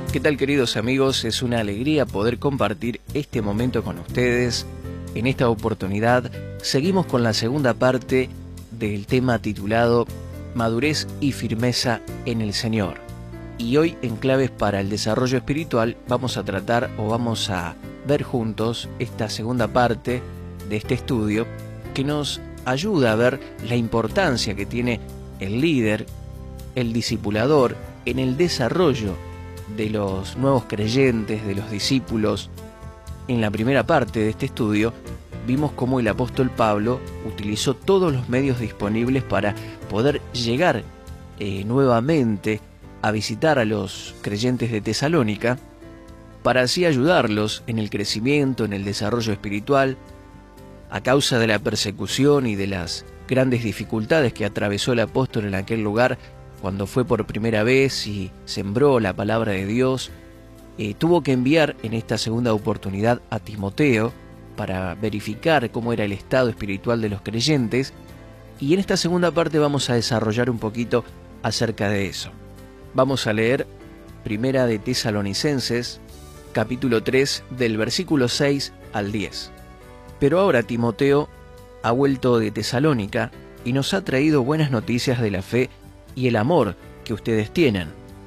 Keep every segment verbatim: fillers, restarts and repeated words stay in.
¿Qué tal, queridos amigos? Es una alegría poder compartir este momento con ustedes. En esta oportunidad seguimos con la segunda parte del tema titulado Madurez y firmeza en el Señor. Y hoy, en Claves para el Desarrollo Espiritual, vamos a tratar o vamos a ver juntos esta segunda parte de este estudio que nos ayuda a ver la importancia que tiene el líder, el discipulador, en el desarrollo de los nuevos creyentes, de los discípulos. En la primera parte de este estudio vimos cómo el apóstol Pablo utilizó todos los medios disponibles para poder llegar eh, nuevamente a visitar a los creyentes de Tesalónica, para así ayudarlos en el crecimiento, en el desarrollo espiritual, a causa de la persecución y de las grandes dificultades que atravesó el apóstol en aquel lugar cuando fue por primera vez y sembró la palabra de Dios. Eh, tuvo que enviar en esta segunda oportunidad a Timoteo para verificar cómo era el estado espiritual de los creyentes, y en esta segunda parte vamos a desarrollar un poquito acerca de eso. Vamos a leer Primera de Tesalonicenses, capítulo tres, del versículo seis al diez. Pero ahora Timoteo ha vuelto de Tesalónica y nos ha traído buenas noticias de la fe y el amor que ustedes tienen.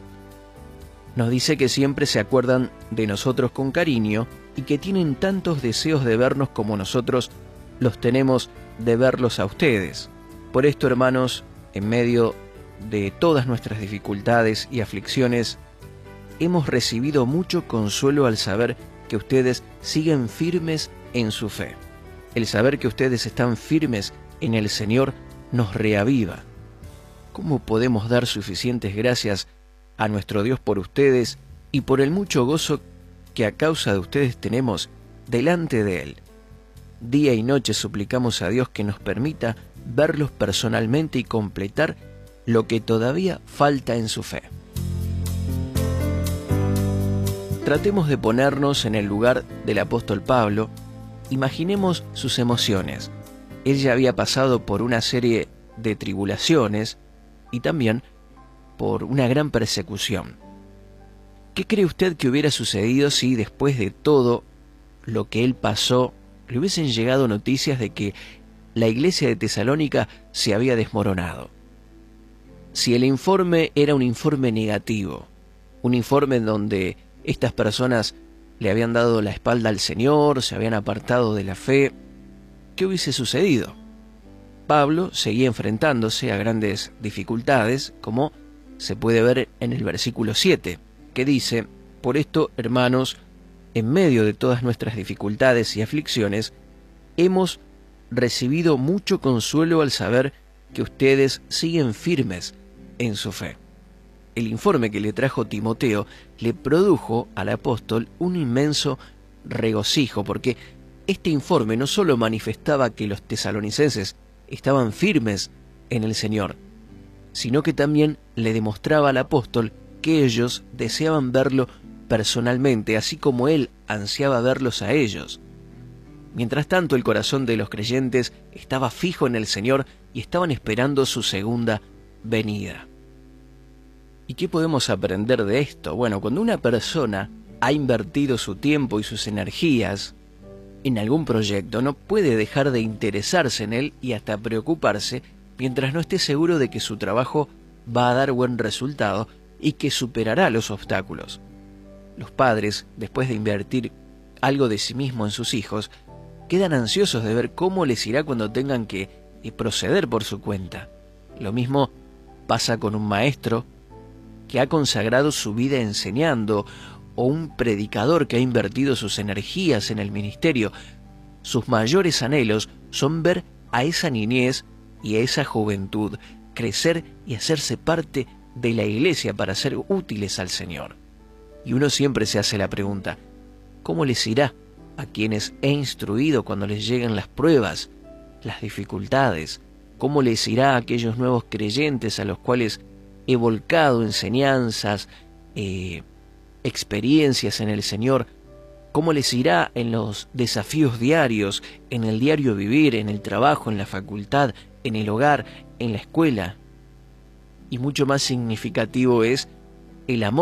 Nos dice que siempre se acuerdan de nosotros con cariño y que tienen tantos deseos de vernos como nosotros los tenemos de verlos a ustedes. Por esto, hermanos, en medio de todas nuestras dificultades y aflicciones, hemos recibido mucho consuelo al saber que ustedes siguen firmes en su fe. El saber que ustedes están firmes en el Señor nos reaviva. ¿Cómo podemos dar suficientes gracias a nuestro Dios por ustedes y por el mucho gozo que a causa de ustedes tenemos delante de Él? Día y noche suplicamos a Dios que nos permita verlos personalmente y completar lo que todavía falta en su fe. Tratemos de ponernos en el lugar del apóstol Pablo. Imaginemos sus emociones. Él ya había pasado por una serie de tribulaciones y también por una gran persecución. ¿Qué cree usted que hubiera sucedido si después de todo lo que él pasó le hubiesen llegado noticias de que la iglesia de Tesalónica se había desmoronado? Si el informe era un informe negativo, un informe en donde estas personas le habían dado la espalda al Señor, se habían apartado de la fe, ¿qué hubiese sucedido? Pablo seguía enfrentándose a grandes dificultades, como se puede ver en el versículo siete, que dice: por esto, hermanos, en medio de todas nuestras dificultades y aflicciones, hemos recibido mucho consuelo al saber que ustedes siguen firmes en su fe. El informe que le trajo Timoteo le produjo al apóstol un inmenso regocijo, porque este informe no solo manifestaba que los tesalonicenses estaban firmes en el Señor, sino que también le demostraba al apóstol que ellos deseaban verlo personalmente, así como él ansiaba verlos a ellos. Mientras tanto, el corazón de los creyentes estaba fijo en el Señor y estaban esperando su segunda venida. ¿Y qué podemos aprender de esto? Bueno, cuando una persona ha invertido su tiempo y sus energías en algún proyecto, no puede dejar de interesarse en él y hasta preocuparse mientras no esté seguro de que su trabajo va a dar buen resultado y que superará los obstáculos. Los padres, después de invertir algo de sí mismo en sus hijos, quedan ansiosos de ver cómo les irá cuando tengan que proceder por su cuenta. Lo mismo pasa con un maestro que ha consagrado su vida enseñando, o un predicador que ha invertido sus energías en el ministerio. Sus mayores anhelos son ver a esa niñez y a esa juventud crecer y hacerse parte de la iglesia para ser útiles al Señor. Y uno siempre se hace la pregunta: ¿cómo les irá a quienes he instruido cuando les lleguen las pruebas, las dificultades? ¿Cómo les irá a aquellos nuevos creyentes a los cuales he volcado enseñanzas, eh, experiencias en el Señor? ¿Cómo les irá en los desafíos diarios, en el diario vivir, en el trabajo, en la facultad, en el hogar, en la escuela? Y mucho más significativo es el amor